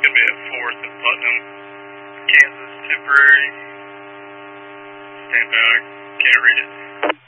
going to be at 4th and Putnam, Kansas, temporary. Stand by, I can't read it.